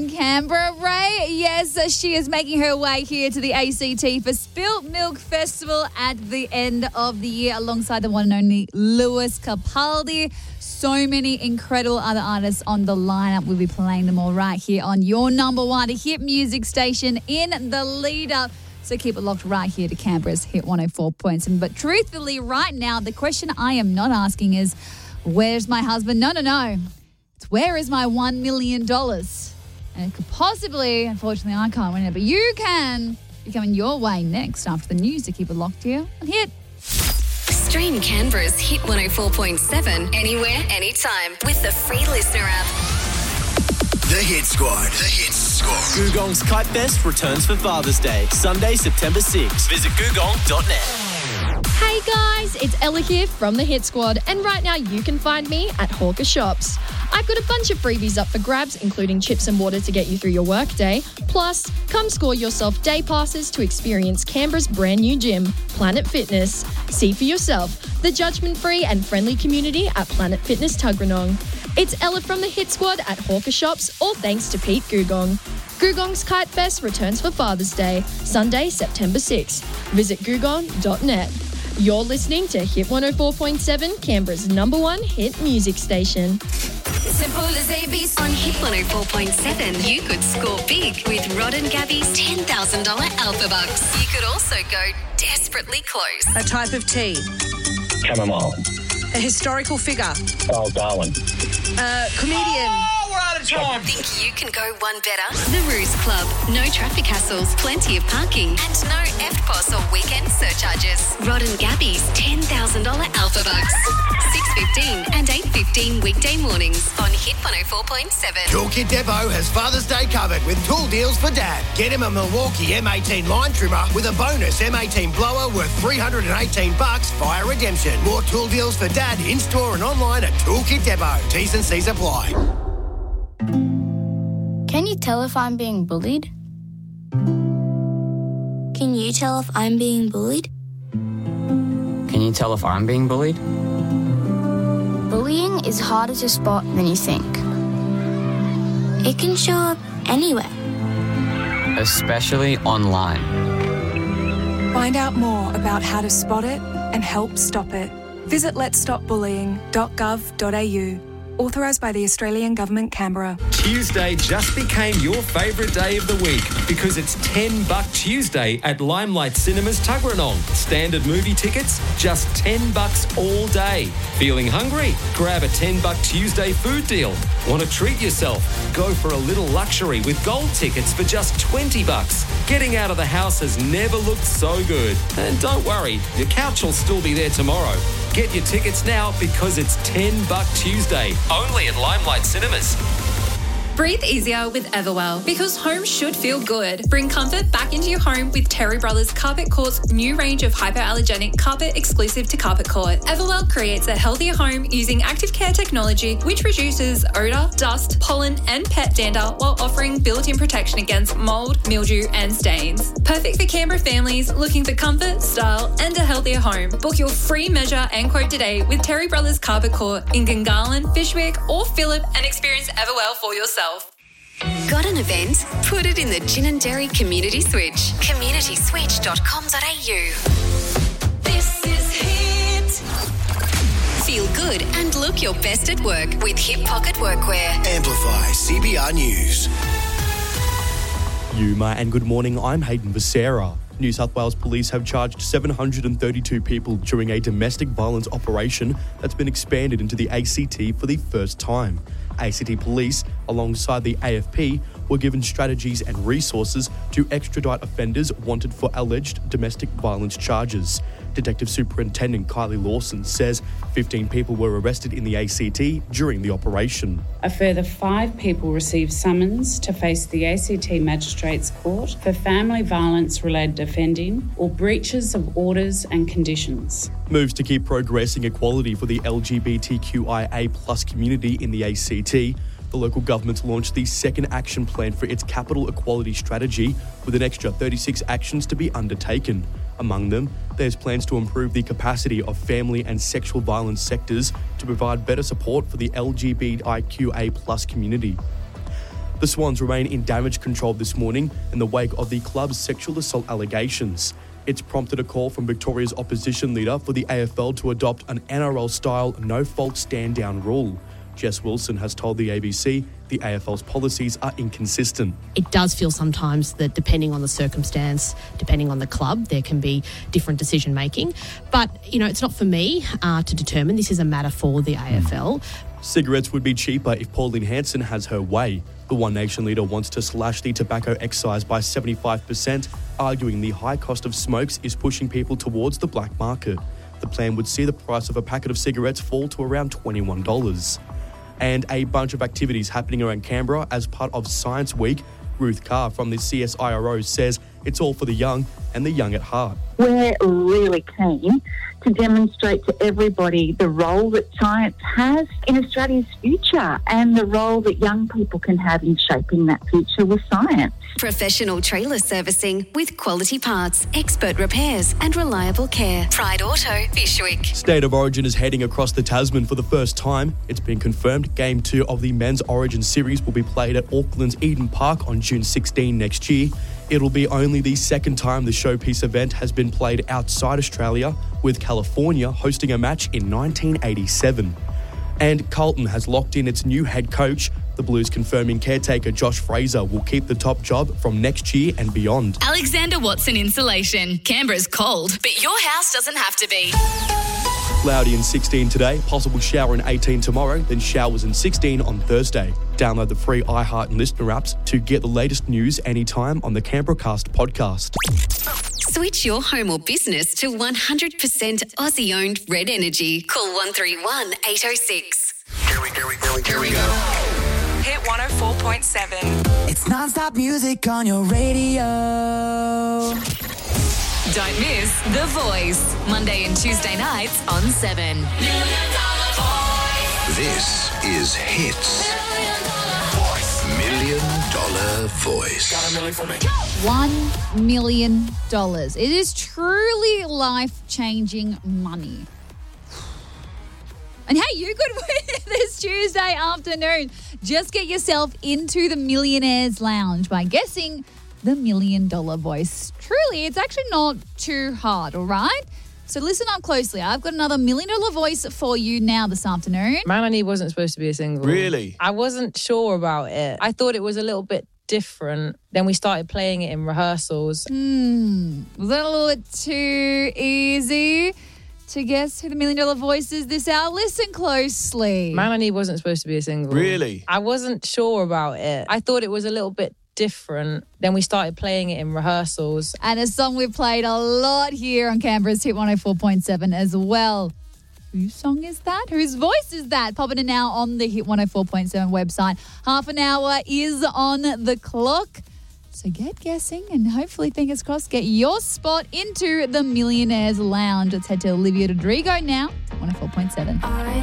Canberra, Ray. Yes, she is making her way here to the ACT for Spilt Milk Festival at the end of the year alongside the one and only Lewis Capaldi. So many incredible other artists on the lineup. We'll be playing them all right here on your number one hit music station in the lead up. So keep it locked right here to Canberra's Hit 104.7. But truthfully, right now, the question I am not asking is, where's my husband? No. It's where is my $1 million? And it could possibly, unfortunately, I can't win it, but you can be coming your way next after the news. To keep it locked here on Hit. Stream Canberra's Hit 104.7 anywhere, anytime with the free listener app. The Hit Squad. Googong's Kite Fest returns for Father's Day, Sunday, September 6th. Visit googong.net. Hey guys, it's Ella here from the Hit Squad, and right now you can find me at Hawker Shops. I've got a bunch of freebies up for grabs, including chips and water to get you through your workday. Plus, come score yourself day passes to experience Canberra's brand new gym, Planet Fitness. See for yourself the judgment-free and friendly community at Planet Fitness Tuggeranong. It's Ella from the Hit Squad at Hawker Shops, all thanks to Pete Googong. Googong's Kite Fest returns for Father's Day, Sunday, September 6th. Visit googong.net. You're listening to Hit 104.7, Canberra's number one hit music station. Simple as ABC. On Hit 104.7, you could score big with Rod and Gabby's $10,000 Alpha Bucks. You could also go desperately close. A type of tea. Chamomile. A historical figure. Oh, Darwin. A comedian. We're out of time. Think you can go one better? The Ruse Club. No traffic hassles, plenty of parking, and no EFTPOS or weekend surcharges. Rod and Gabby's $10,000 Alpha Bucks. 6:15 and 8:15 weekday mornings on Hit 104.7. Toolkit Depot has Father's Day covered with tool deals for Dad. Get him a Milwaukee M18 line trimmer with a bonus M18 blower worth $318 via redemption. More tool deals for Dad in-store and online at Toolkit Depot. T's and C's apply. Can you tell if I'm being bullied? Can you tell if I'm being bullied? Can you tell if I'm being bullied? Bullying is harder to spot than you think. It can show up anywhere. Especially online. Find out more about how to spot it and help stop it. Visit letsstopbullying.gov.au. Authorised by the Australian Government, Canberra. Tuesday just became your favourite day of the week because it's $10 Tuesday at Limelight Cinemas Tuggeranong. Standard movie tickets, just $10 all day. Feeling hungry? Grab a $10 Tuesday food deal. Want to treat yourself? Go for a little luxury with gold tickets for just $20. Getting out of the house has never looked so good. And don't worry, your couch will still be there tomorrow. Get your tickets now because it's $10 Tuesday, only at Limelight Cinemas. Breathe easier with Everwell because home should feel good. Bring comfort back into your home with Terry Brothers Carpet Court's new range of hypoallergenic carpet exclusive to Carpet Court. Everwell creates a healthier home using active care technology which reduces odour, dust, pollen and pet dander while offering built-in protection against mould, mildew and stains. Perfect for Canberra families looking for comfort, style and a healthier home. Book your free measure and quote today with Terry Brothers Carpet Court in Gungahlin, Fishwick or Phillip and experience Everwell for yourself. Got an event? Put it in the Gin and Dairy Community Switch. communityswitch.com.au. This is Hit. Feel good and look your best at work with Hip Pocket Workwear. Amplify CBR News. Yuma and good morning, I'm Hayden Becerra. New South Wales Police have charged 732 people during a domestic violence operation that's been expanded into the ACT for the first time. ACT Police, alongside the AFP, were given strategies and resources to extradite offenders wanted for alleged domestic violence charges. Detective Superintendent Kylie Lawson says 15 people were arrested in the ACT during the operation. A further 5 people received summons to face the ACT Magistrates Court for family violence-related offending or breaches of orders and conditions. Moves to keep progressing equality for the LGBTQIA+ community in the ACT. The local government launched the second action plan for its capital equality strategy, with an extra 36 actions to be undertaken. Among them, there's plans to improve the capacity of family and sexual violence sectors to provide better support for the LGBTIQA+ community. The Swans remain in damage control this morning in the wake of the club's sexual assault allegations. It's prompted a call from Victoria's opposition leader for the AFL to adopt an NRL-style no-fault stand-down rule. Jess Wilson has told the ABC the AFL's policies are inconsistent. It does feel sometimes that depending on the circumstance, depending on the club, there can be different decision-making. But, it's not for me to determine. This is a matter for the AFL. Cigarettes would be cheaper if Pauline Hanson has her way. The One Nation leader wants to slash the tobacco excise by 75%, arguing the high cost of smokes is pushing people towards the black market. The plan would see the price of a packet of cigarettes fall to around $21. And a bunch of activities happening around Canberra as part of Science Week. Ruth Carr from the CSIRO says it's all for the young and the young at heart. We're really keen to demonstrate to everybody the role that science has in Australia's future and the role that young people can have in shaping that future with science. Professional trailer servicing with quality parts, expert repairs and reliable care. Pride Auto, Fishwick. State of Origin is heading across the Tasman for the first time. It's been confirmed Game 2 of the Men's Origin Series will be played at Auckland's Eden Park on June 16 next year. It'll be only the second time the showpiece event has been played outside Australia, with California hosting a match in 1987. And Carlton has locked in its new head coach. The Blues confirming caretaker Josh Fraser will keep the top job from next year and beyond. Alexander Watson Insulation. Canberra's cold, but your house doesn't have to be. Cloudy and 16 today, possible shower and 18 tomorrow, then showers and 16 on Thursday. Download the free iHeart and Listener apps to get the latest news anytime on the Canberracast podcast. Switch your home or business to 100% Aussie-owned Red Energy. Call 131 806. Here we go. Hit 104.7. It's non-stop music on your radio. Don't miss The Voice, Monday and Tuesday nights on 7. $1 Million Voice. This is Hits. $1 Million Voice. Got a million for me. $1 million. It is truly life-changing money. And hey, you could win this Tuesday afternoon. Just get yourself into the Millionaires Lounge by guessing the $1 Million Voice. Truly, it's actually not too hard, all right? So listen up closely. I've got another $1 Million Voice for you now this afternoon. Man I Need wasn't supposed to be a single. Really? I wasn't sure about it. I thought it was a little bit different. Then we started playing it in rehearsals. Was that a little bit too easy to guess who the $1 Million Voice is this hour? Listen closely. Man I Need wasn't supposed to be a single. Really? I wasn't sure about it. I thought it was a little bit different. Then we started playing it in rehearsals. And a song we've played a lot here on Canberra's Hit 104.7 as well. Whose song is that? Whose voice is that? Popping in now on the Hit 104.7 website. Half an hour is on the clock. So get guessing and hopefully, fingers crossed, get your spot into the Millionaires Lounge. Let's head to Olivia Rodrigo now, 104.7.